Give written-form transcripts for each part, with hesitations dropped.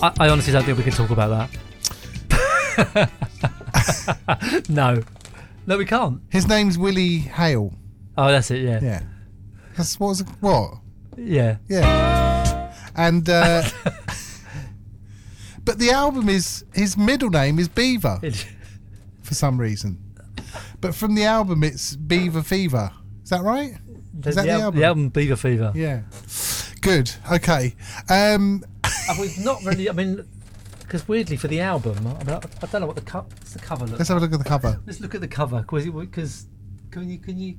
I honestly don't think we can talk about that. No, we can't. His name's Willie Hale. Oh, that's it. Yeah. Yeah. That's what? Yeah. Yeah. And but the album is his middle name is Beaver for some reason. But from the album it's Beaver Fever. Is that right? Is that the album? The album Beaver Fever. Yeah. Good. Okay. We've not really. I mean, because weirdly for the album, I don't know what the cover looks. Let's have a look at the cover. Let's look at the cover because can you?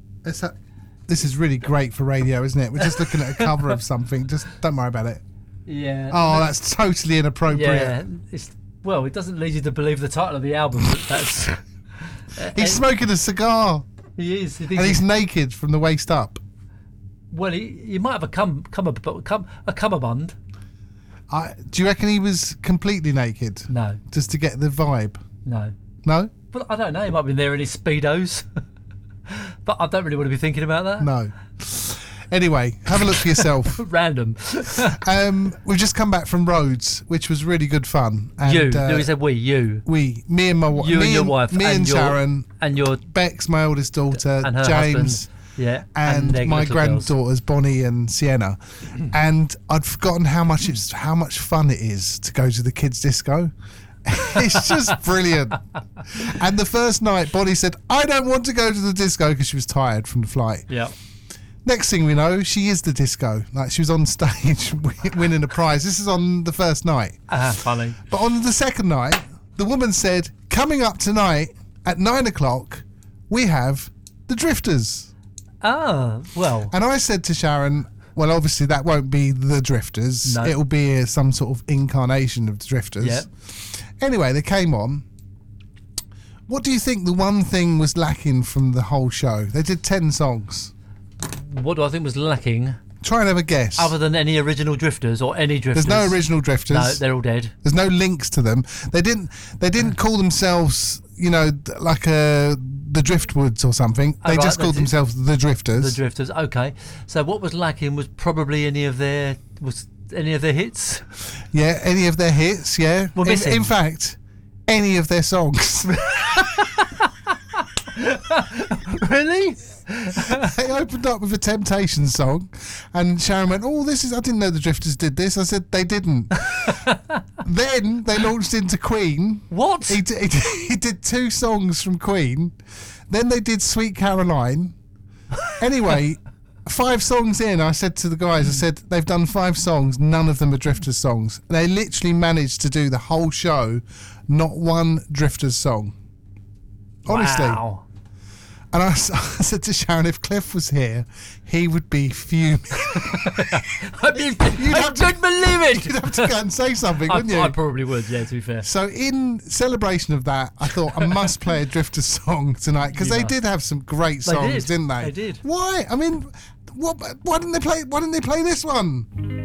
This is really great for radio, isn't it? We're just looking at a cover of something. Just don't worry about it. Yeah. Oh, that's totally inappropriate. Yeah. It doesn't lead you to believe the title of the album. But that's. He's smoking a cigar. He is. And he's naked from the waist up. Well, he might have a cummerbund. Do you reckon he was completely naked? No. Just to get the vibe? No. No? But I don't know. He might have been there in his Speedos. But I don't really want to be thinking about that. No. Anyway, have a look for yourself. Random. We've just come back from Rhodes, which was really good fun. And, you. He said we. You. We. Me and my wife. You and your wife. Me and Sharon. And your... Bex, my oldest daughter. And her James. husband. Yeah. And my granddaughters, Bonnie and Sienna. And I'd forgotten how much fun it is to go to the kids' disco. It's just brilliant. And the first night, Bonnie said, I don't want to go to the disco because she was tired from the flight. Yeah. Next thing we know, she is the disco. Like, she was on stage winning a prize. This is on the first night. Funny. But on the second night, the woman said, coming up tonight at 9:00, we have the Drifters. Ah, well. And I said to Sharon, well, obviously that won't be the Drifters. No. It'll be some sort of incarnation of the Drifters. Yeah. Anyway, they came on. What do you think the one thing was lacking from the whole show? They did 10 songs. What do I think was lacking? Try and have a guess. Other than any original Drifters or any Drifters. There's no original Drifters. No, they're all dead. There's no links to them. They didn't call themselves, like the Driftwoods or something. They just called themselves the Drifters. The Drifters. Okay. So what was lacking was probably any of their hits. Yeah, any of their hits. Yeah. We're missing. In fact, any of their songs. Really? They opened up with a Temptations song, and Sharon went, I didn't know the Drifters did this. I said, they didn't. Then they launched into Queen. What? He did 2 songs from Queen. Then they did Sweet Caroline. Anyway, 5 songs in, I said to the guys, they've done 5 songs, none of them are Drifters songs. They literally managed to do the whole show, not one Drifters song. Honestly. Wow. And I said to Sharon, if Cliff was here, he would be fuming. I couldn't believe it. You'd have to go and say something, wouldn't you? I probably would, yeah, to be fair. So in celebration of that, I thought I must play a Drifters song tonight, because they did have some great songs, didn't they? They did. Why? I mean, why didn't they play this one?